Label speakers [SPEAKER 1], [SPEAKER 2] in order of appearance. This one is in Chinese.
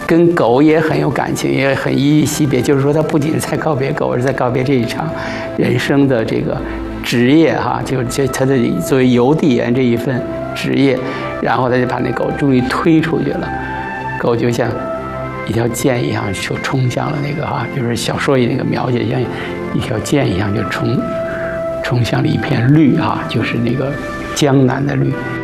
[SPEAKER 1] 跟狗也很有感情，也很依依惜别。就是说，他不仅是在告别狗，而是在告别这一场人生的这个职业哈，就他的作为邮递员这一份职业。然后他就把那狗终于推出去了，狗就像一条箭一样就冲向了那个哈，就是小说里那个描写，像一条箭一样就冲向了一片绿哈，就是那个江南的绿。